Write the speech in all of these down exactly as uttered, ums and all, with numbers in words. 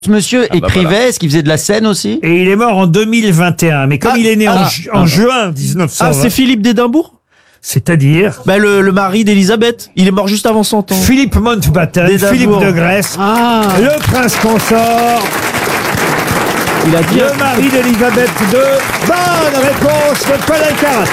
Ce monsieur Ah bah écrivait, voilà. est-ce qu'il faisait de la scène aussi? Et il est mort en deux mille vingt et un. Mais comme Ah, il est né en, ah, ju- en juin dix-neuf cent vingt. Ah, c'est Philippe d'Édimbourg? C'est-à-dire Bah, le, le mari d'Élisabeth. Il est mort juste avant son temps. Philippe Mountbatten, D'Édimbourg. Philippe de Grèce, Ah, le prince consort, il a dit. le mari d'Elisabeth deux. Bonne réponse de Paul Alcarat.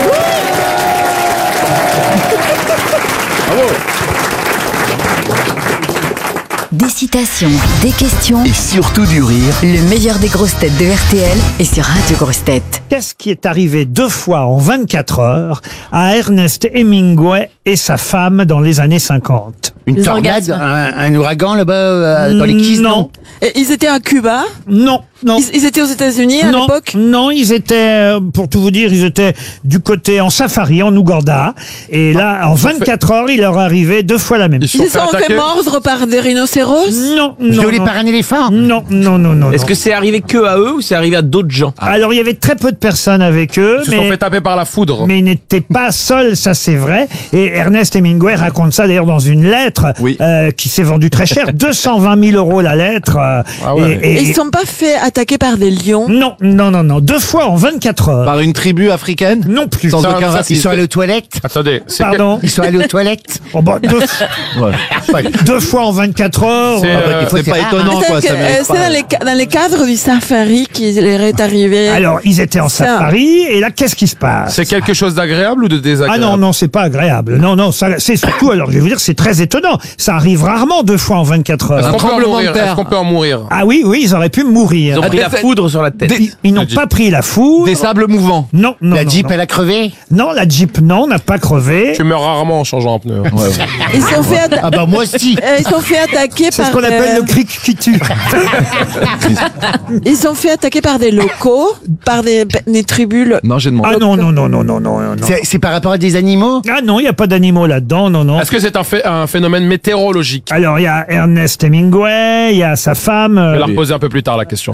Des citations, des questions, Et surtout du rire. le meilleur des grosses têtes de R T L est sur Radio Grosses Têtes. Qu'est-ce qui est arrivé deux fois en vingt-quatre heures à Ernest Hemingway et sa femme dans les années cinquante? Une Les tornade, orgasmes. un, un ouragan là-bas euh, dans les Keys, non, Non, Et ils étaient à Cuba. non, non. Ils, ils étaient aux États-Unis à Non, l'époque. non, ils étaient, euh, pour tout vous dire, ils étaient du côté en safari, en Ouganda. Et là, en vingt-quatre heures, il leur arrivait deux fois la même Ils chose. Ils se sont fait mordre par des rhinocéros. Non, non, Violé non. par un éléphant. Non, non, non, non. Est-ce non. que c'est arrivé que à eux ou c'est arrivé à d'autres gens? Alors, il y avait très peu de personnes avec eux, Ils se sont mais, fait taper par la foudre. mais ils n'étaient pas seuls, ça c'est vrai. Et Ernest Hemingway raconte ça d'ailleurs dans une lettre Oui. euh, qui s'est vendue très cher, deux cent vingt mille euros la lettre. euh, Ah ouais. et, Et et- ils ne sont pas fait attaquer par des lions. Non, non, non, non. Deux fois en vingt-quatre heures. Par une tribu africaine? Non plus. Sans Ça- aucun ça, Ils racisme. sont allés aux toilettes. Attendez, c'est Pardon. Ils sont allés aux toilettes. Oh, bah, deux, deux fois en vingt-quatre heures. C'est, euh, euh, des fois, C'est c'est pas rare, étonnant, quoi. C'est Ça que, euh, mérite c'est pas. dans les, ca- dans les cadres du safari qu'il leur est arrivé. Alors, ils étaient en Ça. safari, et là, qu'est-ce qui se passe? c'est quelque chose d'agréable ou de Ah désagréable? non, non, c'est pas agréable. Non, non, ça, c'est surtout, alors je vais vous dire, c'est très étonnant. Ça arrive rarement deux fois en vingt-quatre Est-ce heures. qu'on peut en tremblement de mourir? terre. Est-ce qu'on peut en mourir? Ah oui, oui, ils auraient pu mourir. Ils ont pris la foudre sur la tête. Ils, ils n'ont La Jeep. pas pris la foudre. Des sables mouvants. Non, non, La non, Jeep, non. elle a crevé. Non, la Jeep, non, n'a pas crevé. Tu meurs rarement en changeant un pneu. Ils se sont fait, atta- Ah bah moi aussi. euh, ils se sont fait attaquer C'est par. ce qu'on appelle euh, le cric qui tue. Ils se sont fait attaquer par des locaux, par des, des tribus. Non, j'ai demandé. Ah non, non, non, non, non, non, non. C'est c'est par rapport à des animaux. Ah non, il n'y a pas d'animaux là-dedans, non, non. Est-ce que c'est un, fait, un phénomène météorologique? Alors, il y a Ernest Hemingway, il y a sa femme. Je vais euh, la reposer un peu plus tard, la question.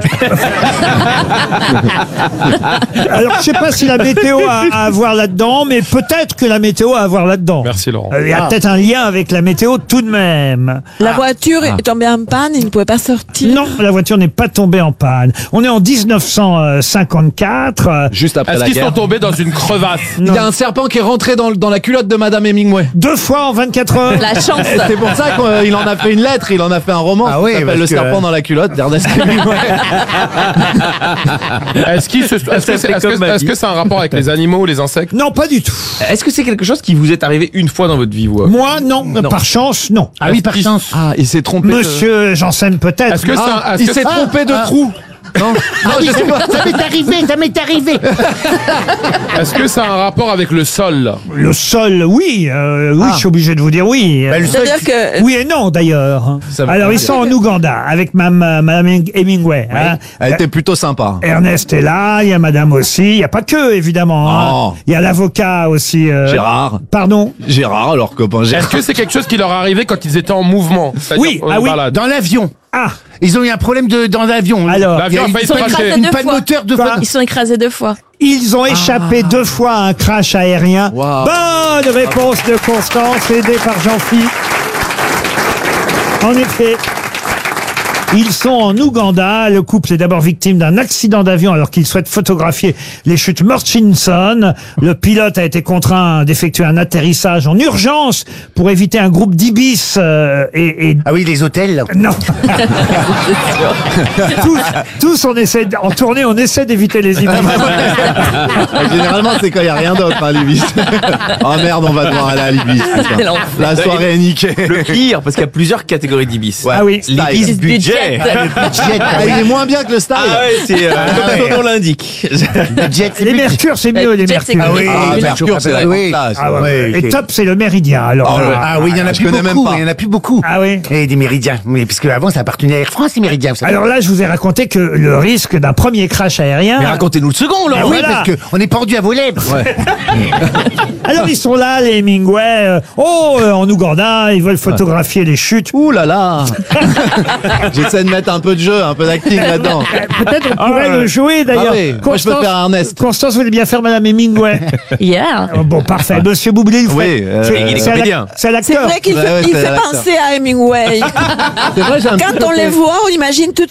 Alors, je sais pas si la météo a à voir là-dedans, mais peut-être que la météo a à voir là-dedans. Merci, Laurent. Euh, Il y a peut-être un lien avec la météo tout de même. La voiture est tombée en panne, ils ne pouvaient pas sortir. Non, la voiture n'est pas tombée en panne. On est en dix-neuf cent cinquante-quatre. euh, Juste après Est-ce la qu'ils sont guerre. tombés dans une crevasse? Il y a un serpent qui est rentré dans, le- dans la culotte de Madame Hemingway. Deux fois en vingt-quatre heures. La chance. Et c'est pour ça qu'il en a fait une lettre, il en a fait un roman. Ah qui oui, s'appelle parce Le que- serpent dans la culotte d'Ernest Hemingway. Est-ce qu'ils se- est-ce que c'est fait est-ce que- comme ma est-ce vie. que c'est un rapport avec les animaux ou les insectes? Non, pas du tout. Est-ce que c'est quelque chose qui vous est arrivé une fois dans votre vie, vous? Moi, non. Par chance, non. Ah oui, par Est-ce chance. Ah, il s'est trompé. de- Monsieur Janssen, peut-être. Est-ce que c'est Ah, un- est-ce il que s'est c'est- trompé de ah. trou. Non, non, je sais pas. Ça m'est arrivé, ça m'est arrivé. est-ce que ça a un rapport avec le sol? Le sol, oui. euh, oui, Ah. je suis obligé de vous dire oui. Bah, le sol, C'est-à-dire que. Oui et non, d'ailleurs. Ça veut Alors, pas ils dire. sont en Ouganda avec Mme, Mme Hemingway. hein. Elle était plutôt sympa. Ernest est là, il y a Madame aussi. Il n'y a pas que, évidemment. hein. Oh. Il y a l'avocat aussi. euh, Gérard. Pardon. Gérard, leur copain Est-ce Gérard. que c'est quelque chose qui leur est arrivé quand ils étaient en mouvement? C'est-à-dire Oui, en ah oui. balade? dans l'avion. Ah, Ils ont eu un problème de, dans l'avion. alors, L'avion a Il y a failli eu se une panne- cracher. Une panne moteur de Quoi Ils sont écrasés deux fois. ils ont échappé deux fois à un crash aérien. Wow. Bonne réponse de Constance, aidée par Jean-Philippe. En effet. Ils sont en Ouganda. Le couple est d'abord victime d'un accident d'avion alors qu'il souhaite photographier les chutes Murchison. Le pilote a été contraint d'effectuer un atterrissage en urgence pour éviter un groupe d'ibis euh, et, et Ah oui, les hôtels. là. non. tous, tous on essaie de- en tournée, on essaie d'éviter les ibis. Généralement, c'est quand il n'y a rien d'autre à l'Ibis. Oh merde, on va devoir aller à l'Ibis. putain. La soirée est niquée. Le pire, parce qu'il y a plusieurs catégories d'ibis. Ah oui. L'ibis budget. Jet, Ah, il est moins bien que le style. Ah ouais, c'est euh, comme son nom l'indique. jet, c'est Les plus- mercures, c'est mieux, les Jet, c'est mercures. Ah oui, Ah, les Mercure, c'est la oui. grande classe. Ah ouais, Ouais, Et ok. top, c'est le méridien. Alors, Ah là. ouais. Ah oui, il y en a Je plus connais même beaucoup. pas. Il y en a plus beaucoup. Ah oui. Et des méridiens. Mais parce qu'avant, ça appartenait à Air France, les méridiens. vous savez. Alors là, je vous ai raconté que le risque d'un premier crash aérien. Mais racontez-nous le second, Ah Laurent. oui, voilà. parce qu'on est pendu à vos lèvres. Alors ils sont là, les Hemingway. euh, oh, euh, en Ouganda, ils veulent photographier les chutes. Ouh là là. J'essaie de mettre un peu de jeu, un peu d'acting là-dedans. Euh, Peut-être on pourrait le jouer d'ailleurs. Ah oui, moi, je peux faire Ernest. Constance, vous voulez bien faire Madame Hemingway. Yeah. Oh, bon, parfait. Monsieur Boublil, vous Oui, faites- euh, c'est- il est c'est à la- comédien. C'est à C'est l'acteur. vrai qu'il Ouais, fait, ouais, il c'est fait l'acteur. penser à Hemingway. C'est vrai, j'ai un petit Quand on côté- les voit, on imagine tout de